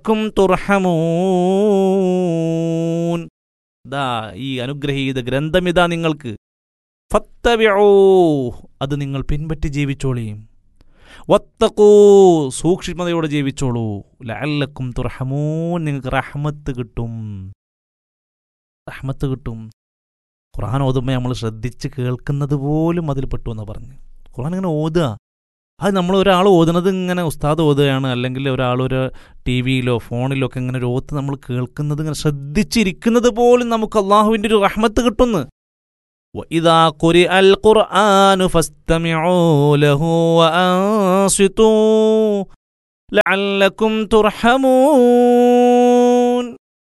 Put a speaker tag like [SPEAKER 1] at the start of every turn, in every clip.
[SPEAKER 1] ക്കും തുർഹമൂൻ. ദാ ഈ അനുഗ്രഹീത ഗ്രന്ഥമിതാ നിങ്ങൾക്ക്. ഫത്തബിഊ, അത് നിങ്ങൾ പിൻപറ്റി ജീവിച്ചോളീം. വത്തഖൂ, സൂക്ഷ്മതയോടെ ജീവിച്ചോളൂ. ലഅല്ലക്കും തുർഹമൂൻ, നിങ്ങൾക്ക് റഹ്മത്ത് കിട്ടും. റഹ്മത്ത് കിട്ടും. ഖുർആൻ ഓതുമ്പോൾ നമ്മൾ ശ്രദ്ധിച്ച് കേൾക്കുന്നത് പോലും അതിൽ പെട്ടു എന്ന് പറഞ്ഞു. ഖുർആൻ ഇങ്ങനെ ഓതുക, അത് നമ്മൾ ഒരാൾ ഓതുന്നത് ഇങ്ങനെ ഉസ്താദ് ഓതുകയാണ്, അല്ലെങ്കിൽ ഒരാളൊരു ടി വിയിലോ ഫോണിലോ ഒക്കെ ഇങ്ങനെ ഒരു ഓത്ത് നമ്മൾ കേൾക്കുന്നത് ഇങ്ങനെ ശ്രദ്ധിച്ചിരിക്കുന്നത് പോലും നമുക്ക് അള്ളാഹുവിൻ്റെ ഒരു റഹ്മത്ത് കിട്ടുന്നു. വഇദാ ഖുരിഅൽ ഖുർആനു ഫസ്തമിഊ ലഹു വഅൻസിതൂ ലഅല്ലക്കും തുർഹമൂൻ.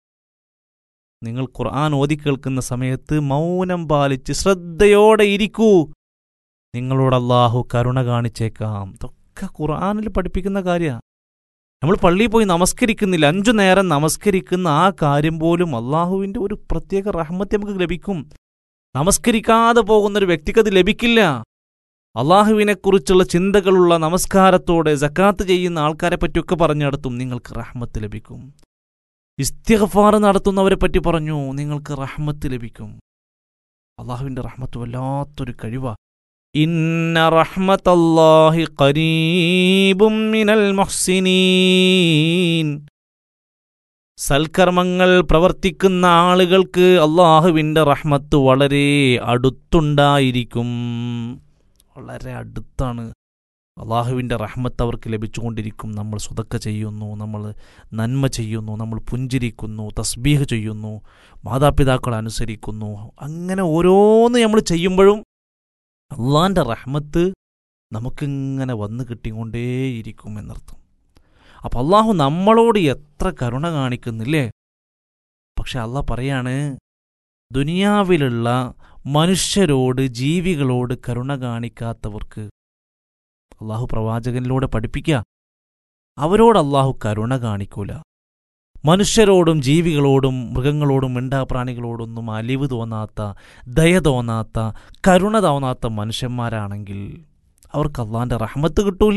[SPEAKER 1] നിങ്ങൾ ഖുർആൻ ഓതി കേൾക്കുന്ന സമയത്ത് മൗനം പാലിച്ച് ശ്രദ്ധയോടെ ഇരിക്കൂ, നിങ്ങളോട് അള്ളാഹു കരുണ കാണിച്ചേക്കാം. ഇതൊക്കെ ഖുർആനിൽ പഠിപ്പിക്കുന്ന കാര്യമാണ്. നമ്മൾ പള്ളിയിൽ പോയി നമസ്കരിക്കുന്നില്ല, 5 നേരം നമസ്കരിക്കുന്ന ആ കാര്യം പോലും അള്ളാഹുവിൻ്റെ ഒരു പ്രത്യേക റഹ്മത്ത് നമുക്ക് ലഭിക്കും. നമസ്കരിക്കാതെ പോകുന്നൊരു വ്യക്തിക്ക് അത് ലഭിക്കില്ല. അള്ളാഹുവിനെക്കുറിച്ചുള്ള ചിന്തകളുള്ള നമസ്കാരത്തോടെ സക്കാത്ത് ചെയ്യുന്ന ആൾക്കാരെ പറ്റിയൊക്കെ പറഞ്ഞിടത്തും നിങ്ങൾക്ക് റഹ്മത്ത് ലഭിക്കും. ഇസ്തിഗ്ഫാർ നടത്തുന്നവരെ പറ്റി പറഞ്ഞു, നിങ്ങൾക്ക് റഹ്മത്ത് ലഭിക്കും. അള്ളാഹുവിൻ്റെ റഹ്മത്ത് വല്ലാത്തൊരു കഴിവാ. ഇന്ന റഹ്മത്തല്ലാഹി ഖരീബും മിനൽ മുഹ്സിനീൻ. സൽക്കർമ്മങ്ങൾ പ്രവർത്തിക്കുന്ന ആളുകൾക്ക് അള്ളാഹുവിൻ്റെ റഹ്മത്ത് വളരെ അടുത്തുണ്ടായിരിക്കും. വളരെ അടുത്താണ്. അള്ളാഹുവിൻ്റെ റഹ്മത്ത് അവർക്ക് ലഭിച്ചുകൊണ്ടിരിക്കും. നമ്മൾ സ്വതക്ക ചെയ്യുന്നു, നമ്മൾ നന്മ ചെയ്യുന്നു, നമ്മൾ പുഞ്ചിരിക്കുന്നു, തസ്ബീഹ് ചെയ്യുന്നു, മാതാപിതാക്കളെ അനുസരിക്കുന്നു, അങ്ങനെ ഓരോന്ന് നമ്മൾ ചെയ്യുമ്പോഴും അള്ളാഹിൻ്റെ റഹ്മത്ത് നമുക്കിങ്ങനെ വന്ന് കിട്ടിക്കൊണ്ടേയിരിക്കും എന്നർത്ഥം. അപ്പം അള്ളാഹു നമ്മളോട് എത്ര കരുണ കാണിക്കുന്നില്ലേ. പക്ഷെ അള്ളാഹ് പറയാണ്, ദുനിയാവിലുള്ള മനുഷ്യരോട്, ജീവികളോട് കരുണ കാണിക്കാത്തവർക്ക് അള്ളാഹു പ്രവാചകനിലൂടെ പഠിപ്പിക്കുക, അവരോട് അള്ളാഹു കരുണ കാണിക്കൂല. മനുഷ്യരോടും ജീവികളോടും മൃഗങ്ങളോടും മിണ്ടാപ്രാണികളോടൊന്നും അലിവ് തോന്നാത്ത, ദയ തോന്നാത്ത, കരുണ തോന്നാത്ത മനുഷ്യന്മാരാണെങ്കിൽ അവർക്ക് അള്ളാഹിൻ്റെ റഹ്മത്ത് കിട്ടൂല.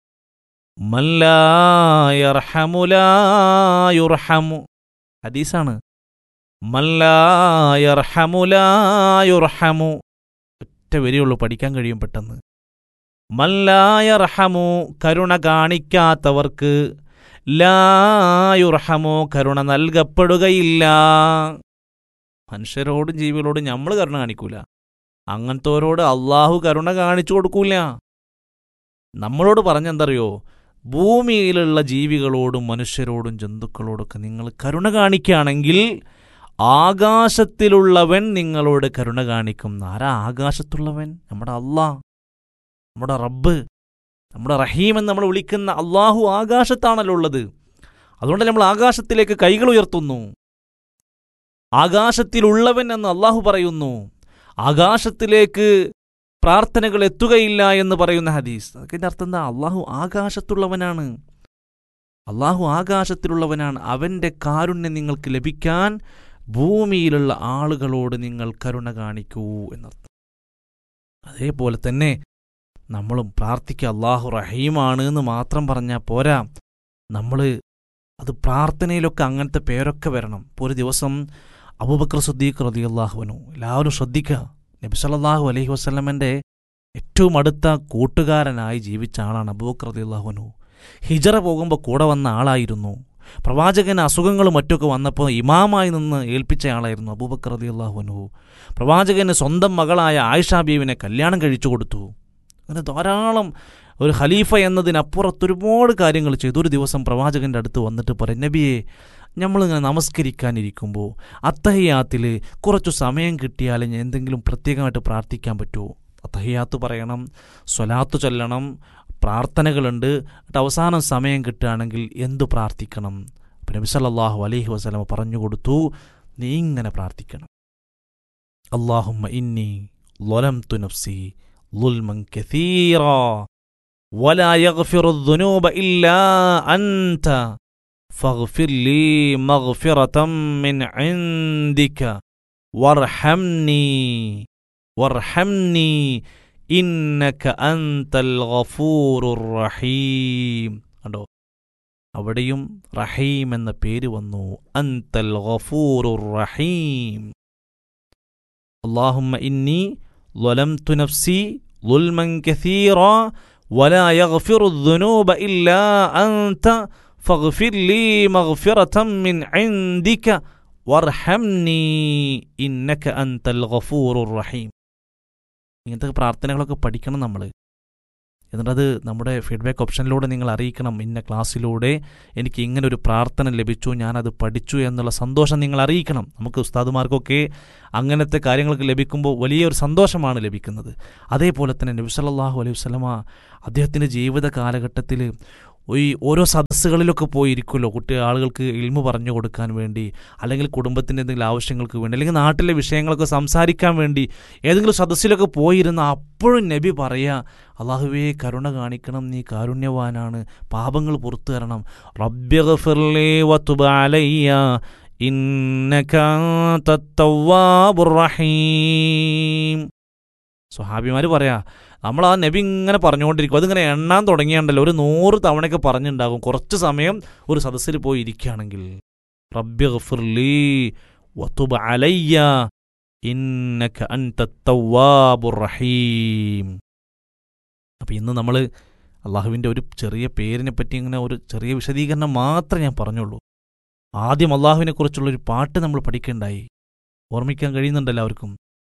[SPEAKER 1] മല്ലാ യർഹമു ലാ യുർഹമു. ഹദീസാണ്. മല്ലാ യർഹമു ലാ യുർഹമു. ഒറ്റ വരിയുള്ളൂ, പഠിക്കാൻ കഴിയും പെട്ടെന്ന്. മല്ലാ യർഹമു, കരുണ കാണിക്കാത്തവർക്ക്, ലാ യുർഹമു, കരുണ നൽകപ്പെടുകയില്ല. മനുഷ്യരോടും ജീവികളോടും നമ്മൾ കരുണ കാണിക്കൂല, അങ്ങനത്തോരോട് അള്ളാഹു കരുണ കാണിച്ചു കൊടുക്കൂല. നമ്മളോട് പറഞ്ഞെന്തറിയോ, ഭൂമിയിലുള്ള ജീവികളോടും മനുഷ്യരോടും ജന്തുക്കളോടൊക്കെ നിങ്ങൾ കരുണ കാണിക്കുകയാണെങ്കിൽ ആകാശത്തിലുള്ളവൻ നിങ്ങളോട് കരുണ കാണിക്കും. ആരാ ആകാശത്തുള്ളവൻ? നമ്മുടെ അള്ളാഹ്, നമ്മുടെ റബ്ബ്, നമ്മുടെ റഹീം എന്ന് നമ്മൾ വിളിക്കുന്ന അള്ളാഹു ആകാശത്താണല്ലോ ഉള്ളത്. അതുകൊണ്ട് നമ്മൾ ആകാശത്തിലേക്ക് കൈകൾ ഉയർത്തുന്നു. ആകാശത്തിലുള്ളവൻ എന്ന് അള്ളാഹു പറയുന്നു. ആകാശത്തിലേക്ക് പ്രാർത്ഥനകൾ എത്തുകയില്ല എന്ന് പറയുന്ന ഹദീസ്. അതിൻ്റെ അർത്ഥം എന്താ? അള്ളാഹു ആകാശത്തുള്ളവനാണ്. അള്ളാഹു ആകാശത്തിലുള്ളവനാണ്. അവൻ്റെ കാരുണ്യം നിങ്ങൾക്ക് ലഭിക്കാൻ ഭൂമിയിലുള്ള ആളുകളോട് നിങ്ങൾ കരുണ കാണിക്കൂ എന്നർത്ഥം. അതേപോലെ തന്നെ നമ്മളും പ്രാർത്ഥിക്കുക, അള്ളാഹു റഹീമാണ് എന്ന് മാത്രം പറഞ്ഞാൽ പോരാ, നമ്മൾ അത് പ്രാർത്ഥനയിലൊക്കെ അങ്ങനത്തെ പേരൊക്കെ വരണം. ഇപ്പോൾ ഒരു ദിവസം അബൂബക്കർ സിദ്ദീഖ് റളിയല്ലാഹു അൻഹു, എല്ലാവരും ശ്രദ്ധിക്കുക, നബി സല്ലല്ലാഹു അലൈഹി വസല്ലമൻ്റെ ഏറ്റവും അടുത്ത കൂട്ടുകാരനായി ജീവിച്ച ആളാണ് അബൂബക്കർ റളിയല്ലാഹു അൻഹു. ഹിജറ പോകുമ്പോൾ കൂടെ വന്ന ആളായിരുന്നു. പ്രവാചകന് അസുഖങ്ങളും മറ്റൊക്കെ വന്നപ്പോൾ ഇമാമായി നിന്ന് ഏൽപ്പിച്ച ആളായിരുന്നു അബൂബക്കർ റളിയല്ലാഹു അൻഹു. പ്രവാചകന് സ്വന്തം മകളായ ആയിഷ ബീവിനെ കല്യാണം കഴിച്ചു കൊടുത്തു. അങ്ങനെ ധാരാളം, ഒരു ഖലീഫ എന്നതിനപ്പുറത്ത് ഒരുപാട് കാര്യങ്ങൾ ചെയ്തു. ഒരു ദിവസം പ്രവാചകൻ്റെ അടുത്ത് വന്നിട്ട് പറയും, നബിയെ, നമ്മളിങ്ങനെ നമസ്കരിക്കാനിരിക്കുമ്പോൾ അത്തഹിയാത്തിൽ കുറച്ചു സമയം കിട്ടിയാൽ എന്തെങ്കിലും പ്രത്യേകമായിട്ട് പ്രാർത്ഥിക്കാൻ പറ്റുമോ? അത്തഹിയാത്ത് പറയണം, സ്വലാത്ത് ചൊല്ലണം, പ്രാർത്ഥനകളുണ്ട്. എന്നിട്ട് അവസാനം സമയം കിട്ടുകയാണെങ്കിൽ എന്തു പ്രാർത്ഥിക്കണം? അപ്പം നബി സല്ലല്ലാഹു അലൈഹി വസല്ലം പറഞ്ഞു കൊടുത്തു, നീ ഇങ്ങനെ പ്രാർത്ഥിക്കണം, അല്ലാഹുമ്മ ഇന്നി ളലംതു നഫ്സി ളുൽമൻ കസീറാ വലാ യഗ്ഫിറു ദുനൂബ ഇല്ലാ അൻത ഫഗ്ഫിർ ലീ മഗ്ഫിറതൻ മിൻ ഇൻദിക വർഹംനി ഇന്നക അൻതൽ ഗഫൂറുർ റഹീം. കണ്ടോ, അവിടെയും റഹീം എന്ന പേര് വന്നു. അൻതൽ ഗഫൂറുർ റഹീം. അല്ലാഹുമ്മ ഇന്നി ളലംതു നഫ്സി ളുൽമൻ കസീറാ വലാ യഗ്ഫിറുദ് ദുനൂബ ഇല്ലാ അൻത ഫഗ്ഫിർ ലീ മഗ്ഫിറതൻ മിൻ ഇൻദിക വർഹംനി ഇന്നക അൻതൽ ഗഫൂറുർ റഹീം. ഇങ്ങനത്തെ പ്രാർത്ഥനകളൊക്കെ പഠിക്കണം നമ്മൾ. എന്നിട്ടത് നമ്മുടെ ഫീഡ്ബാക്ക് ഓപ്ഷനിലൂടെ നിങ്ങൾ അറിയിക്കണം. ഇന്ന ക്ലാസ്സിലൂടെ എനിക്ക് ഇങ്ങനെ ഒരു പ്രാർത്ഥന ലഭിച്ചു, ഞാനത് പഠിച്ചു എന്നുള്ള സന്തോഷം നിങ്ങൾ അറിയിക്കണം. നമുക്ക് ഉസ്താദുമാർക്കൊക്കെ അങ്ങനത്തെ കാര്യങ്ങൾക്ക് ലഭിക്കുമ്പോൾ വലിയൊരു സന്തോഷമാണ് ലഭിക്കുന്നത്. അതേപോലെ തന്നെ നബി സല്ലല്ലാഹു അലൈഹി വസല്ലമ അദ്ദേഹത്തിൻ്റെ ജീവിത കാലഘട്ടത്തിൽ ഈ ഓരോ സദസ്സുകളിലൊക്കെ പോയിരിക്കുമല്ലോ, ആളുകൾക്ക് ഇൽമു പറഞ്ഞു കൊടുക്കാൻ വേണ്ടി, അല്ലെങ്കിൽ കുടുംബത്തിൻ്റെ എന്തെങ്കിലും ആവശ്യങ്ങൾക്ക് വേണ്ടി, അല്ലെങ്കിൽ നാട്ടിലെ വിഷയങ്ങളൊക്കെ സംസാരിക്കാൻ വേണ്ടി ഏതെങ്കിലും സദസ്സിലൊക്കെ പോയിരുന്ന അപ്പോഴും നബി പറയുക, അല്ലാഹുവേ കരുണ കാണിക്കണം, നീ കാരുണ്യവാനാണ്, പാപങ്ങൾ പുറത്തു തരണം. റബ്ബിഗ്ഫിർലി വതുബ് അലയ്യ ഇന്നക അൻതത് തവ്വാബുർ റഹീം. സ്വഹാബിമാർ പറയാ, നമ്മൾ ആ നബി ഇങ്ങനെ പറഞ്ഞുകൊണ്ടിരിക്കും, അതിങ്ങനെ എണ്ണാൻ തുടങ്ങിയാണ്ടല്ലോ, ഒരു 100 തവണയൊക്കെ പറഞ്ഞിട്ടുണ്ടാകും. കുറച്ച് സമയം ഒരു സദസ്സിൽ പോയി ഇരിക്കുകയാണെങ്കിൽ, റബ്ബിഗ്ഫിർലി വതുബ് അലയ്യ ഇന്നക അൻതത് തവ്വാബുർ റഹീം. അപ്പം ഇന്ന് നമ്മൾ അള്ളാഹുവിൻ്റെ ഒരു ചെറിയ പേരിനെ പറ്റി ഇങ്ങനെ ഒരു ചെറിയ വിശദീകരണം മാത്രമേ ഞാൻ പറഞ്ഞുള്ളൂ. ആദ്യം അള്ളാഹുവിനെ കുറിച്ചുള്ളൊരു പാട്ട് നമ്മൾ പഠിക്കേണ്ടായി. ഓർമ്മിക്കാൻ കഴിയുന്നുണ്ടല്ലോ എല്ലാവർക്കും.